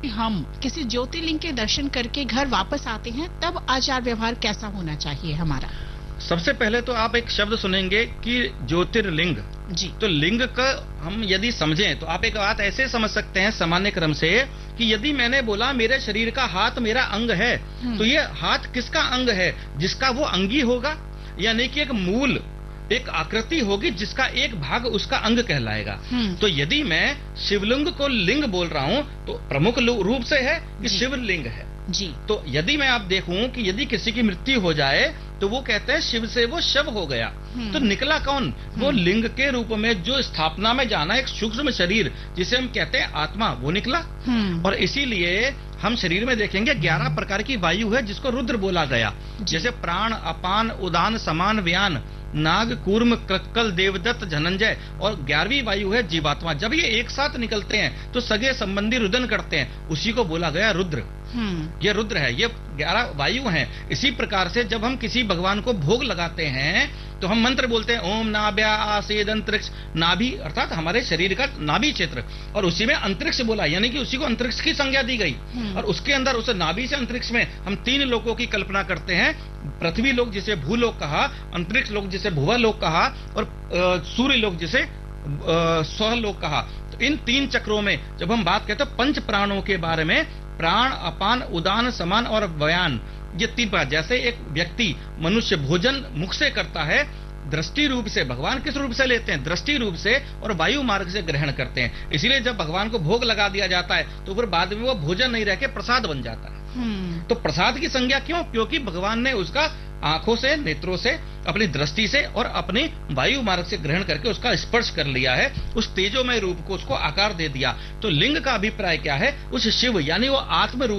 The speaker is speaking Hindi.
हम किसी ज्योतिर्लिंग के दर्शन करके घर वापस आते हैं, तब आचार व्यवहार कैसा होना चाहिए हमारा? सबसे पहले तो आप एक शब्द सुनेंगे कि ज्योतिर्लिंग जी। तो लिंग का हम यदि समझें तो आप एक बात ऐसे समझ सकते हैं सामान्य क्रम से कि यदि मैंने बोला मेरे शरीर का हाथ मेरा अंग है, तो ये हाथ किसका अंग है? जिसका वो अंगी होगा, यानी कि एक मूल एक आकृति होगी जिसका एक भाग उसका अंग कहलाएगा। तो यदि मैं शिवलिंग को लिंग बोल रहा हूं तो प्रमुख रूप से है कि शिवलिंग है जी। तो यदि मैं आप देखूं कि यदि किसी की मृत्यु हो जाए तो वो कहते हैं शिव से वो शव हो गया, तो निकला कौन? वो लिंग के रूप में जो स्थापना में जाना एक सूक्ष्म शरीर जिसे हम कहते हैं आत्मा, वो निकला। और इसीलिए हम शरीर में देखेंगे 11 प्रकार की वायु है जिसको रुद्र बोला गया, जैसे प्राण, अपान, उदान, समान, व्यान, नाग, कूर्म, कृक्कल, देवदत्त, धनंजय, और 11वीं वायु है जीवात्मा। जब ये एक साथ निकलते हैं तो सगे संबंधी रुदन करते हैं, उसी को बोला गया रुद्र। ये रुद्र है, ये 11 वायु हैं। इसी प्रकार से जब हम किसी भगवान को भोग लगाते हैं तो हम मंत्र बोलते हैं ओम नाभ्या आसेद अंतरिक्ष। नाभि अर्थात हमारे शरीर का नाभि क्षेत्र, और उसी में अंतरिक्ष बोला, यानी कि उसी को अंतरिक्ष की संज्ञा दी गई। और उसके अंदर उस नाभि से अंतरिक्ष में हम 3 लोकों की कल्पना करते हैं, पृथ्वी लोक जिसे भूलोक कहा, अंतरिक्ष लोक जिसे भुवलोक कहा, और सूर्य लोक जिसे स्वलोक कहा। तो इन 3 चक्रों में जब हम बात करते हैं पंच प्राणों के बारे में, प्राण, अपान, उदान, समान और व्यान, ये 3 बात। जैसे एक व्यक्ति मनुष्य भोजन मुख से करता है, दृष्टि रूप से भगवान किस रूप से लेते हैं? दृष्टि रूप से, और वायु मार्ग से ग्रहण करते हैं। इसीलिए जब भगवान को भोग लगा दिया जाता है तो फिर बाद में वो भोजन नहीं रह के प्रसाद बन जाता है। तो प्रसाद की संज्ञा क्यों? क्योंकि भगवान ने उसका आंखों से, नेत्रों से, अपनी दृष्टि से और अपनी वायु मार्ग से ग्रहण करके उसका स्पर्श कर लिया है, उस तेजोमय रूप को उसको आकार दे दिया। तो लिंग का अभिप्राय क्या है? उस शिव यानी वो आत्म रूप